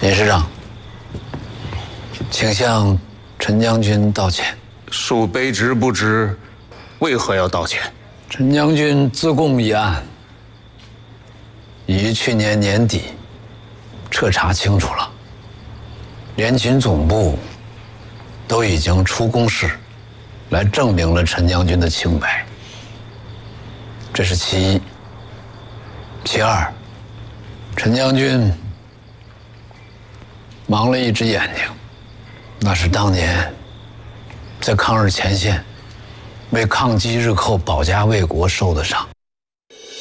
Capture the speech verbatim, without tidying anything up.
尹师长，请向陈将军道歉。 恕卑职不知，为何要道歉？ 陈将军自贡一案，已于去年年底彻查清楚了，联勤总部都已经出公示，来证明了陈将军的清白。这是其一。其二，陈将军盲了一只眼睛，那是当年在抗日前线为抗击日寇、保家卫国受的伤。